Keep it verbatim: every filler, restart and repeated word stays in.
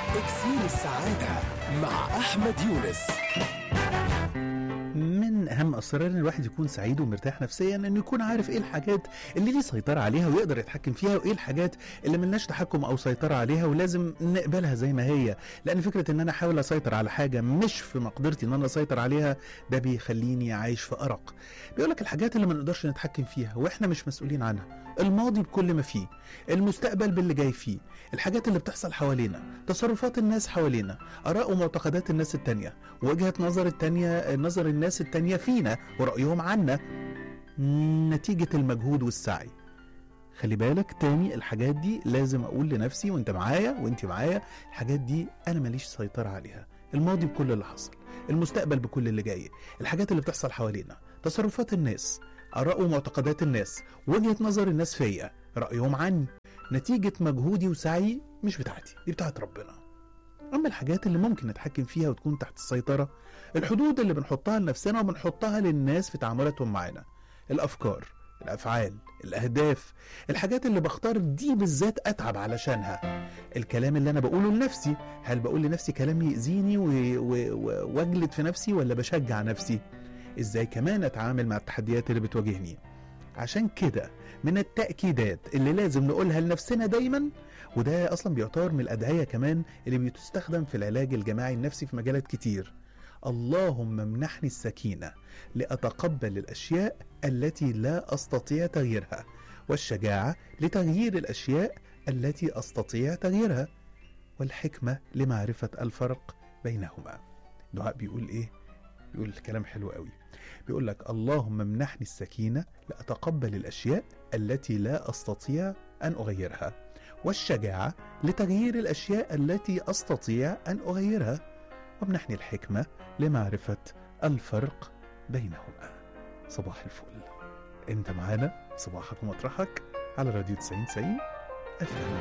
إكسير السعادة مع أحمد يونس. من أهم أسرار إن الواحد يكون سعيد ومرتاح نفسيا إنه يكون عارف إيه الحاجات اللي ليه سيطرة عليها ويقدر يتحكم فيها، وإيه الحاجات اللي ملناش تحكم أو سيطرة عليها ولازم نقبلها زي ما هي. لأن فكرة إن أنا أحاول أسيطر على حاجة مش في مقدرتي إن أنا أسيطر عليها ده بيخليني عايش في أرق. بيقولك الحاجات اللي ما نقدرش نتحكم فيها وإحنا مش مسؤولين عنها، الماضي بكل ما فيه، المستقبل باللي جاي فيه، الحاجات اللي بتحصل حوالينا، تصرفات الناس حوالينا، آراء ومعتقدات الناس التانية، وجهة نظر التانية نظر الناس التانية فينا ورأيهم عنا، نتيجة المجهود والسعي. خلي بالك تاني، الحاجات دي لازم أقول لنفسي وانت معايا وانت معايا، الحاجات دي أنا ماليش سيطرة عليها. الماضي بكل اللي حصل، المستقبل بكل اللي جاي، الحاجات اللي بتحصل حوالينا، تصرفات الناس، آراء ومعتقدات الناس، وجهة نظر الناس فيا، رأيهم عني، نتيجة مجهودي وسعي مش بتاعتي، دي بتاعت ربنا. أما الحاجات اللي ممكن نتحكم فيها وتكون تحت السيطرة، الحدود اللي بنحطها لنفسنا وبنحطها للناس في تعاملاتهم معنا، الأفكار، الأفعال، الأهداف، الحاجات اللي بختار دي بالذات أتعب علشانها، الكلام اللي أنا بقوله لنفسي، هل بقول لنفسي كلام يأذيني واجلد في نفسي ولا بشجع نفسي؟ إزاي كمان أتعامل مع التحديات اللي بتواجهني؟ عشان كده من التأكيدات اللي لازم نقولها لنفسنا دايما، وده أصلا بيعتبر من الأدعية كمان اللي بتستخدم في العلاج الجماعي النفسي في مجالات كتير: اللهم امنحني السكينة لأتقبل الأشياء التي لا أستطيع تغييرها، والشجاعة لتغيير الأشياء التي أستطيع تغييرها، والحكمة لمعرفة الفرق بينهما. دعاء بيقول إيه؟ بيقول كلام حلو قوي، بيقول لك: اللهم امنحني السكينة لأتقبل الأشياء التي لا أستطيع أن أغيرها، والشجاعة لتغيير الأشياء التي أستطيع أن أغيرها، وامنحني الحكمة لمعرفة الفرق بينهما. صباح الفل، انت معانا صباحك ومطرحك على راديو تسعين تسعين أف إم.